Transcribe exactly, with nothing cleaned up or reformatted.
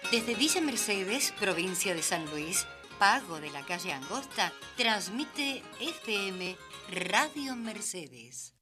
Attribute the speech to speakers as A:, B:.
A: Desde Villa Mercedes, provincia de San Luis, Pago de la calle Angosta, transmite F M Radio Mercedes.